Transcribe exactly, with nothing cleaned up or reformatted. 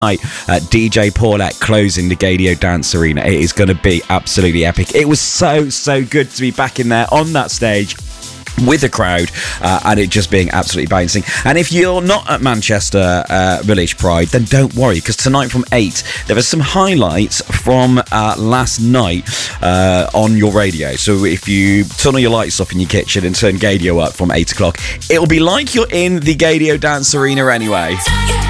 Uh, D J Paulette closing the Gaydio Dance Arena. It is going to be absolutely epic. It was so, so good to be back in there on that stage with the crowd, uh, and it just being absolutely bouncing. And if you're not at Manchester uh, Village Pride, then don't worry, because tonight from eight there are some highlights from uh, last night uh, on your radio. So if you turn all your lights off in your kitchen and turn Gaydio up from eight o'clock, it'll be like you're in the Gaydio Dance Arena anyway.